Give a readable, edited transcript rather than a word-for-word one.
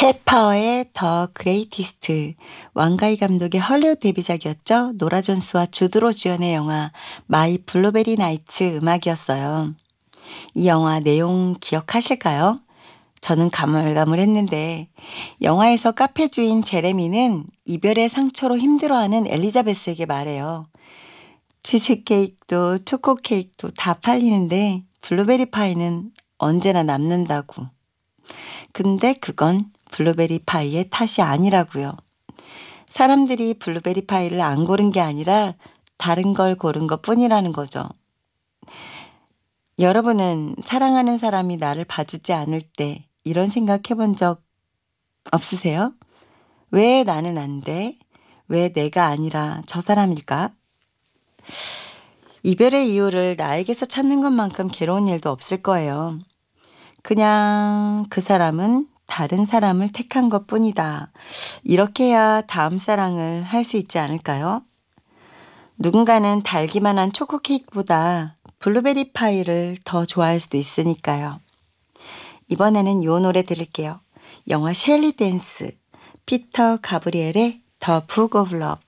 캣 파워의 더 그레이티스트, 왕가희 감독의 헐리우드 데뷔작이었죠. 노라 존스와 주드로 주연의 영화 마이 블루베리 나이츠 음악이었어요. 이 영화 내용 기억하실까요? 저는 가물가물했는데 영화에서 카페 주인 제레미는 이별의 상처로 힘들어하는 엘리자베스에게 말해요. 치즈케이크도 초코 케이크도 다 팔리는데 블루베리 파이는 언제나 남는다고. 근데 그건 블루베리 파이의 탓이 아니라고요. 사람들이 블루베리 파이를 안 고른 게 아니라 다른 걸 고른 것 뿐이라는 거죠. 여러분은 사랑하는 사람이 나를 봐주지 않을 때 이런 생각 해본 적 없으세요? 왜 나는 안 돼? 왜 내가 아니라 저 사람일까? 이별의 이유를 나에게서 찾는 것만큼 괴로운 일도 없을 거예요. 그냥 그 사람은 다른 사람을 택한 것뿐이다. 이렇게 해야 다음 사랑을 할 수 있지 않을까요? 누군가는 달기만 한 초코 케이크보다 블루베리 파이를 더 좋아할 수도 있으니까요. 이번에는 이 노래 들을게요. 영화 셸리 댄스, 피터 가브리엘의 The Book of Love.